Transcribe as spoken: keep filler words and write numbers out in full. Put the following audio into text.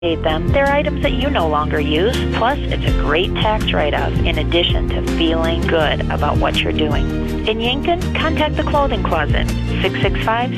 them. They're items that you no longer use. Plus, it's a great tax write-off in addition to feeling good about what you're doing. In Yankton, contact the Clothing Closet, six six five,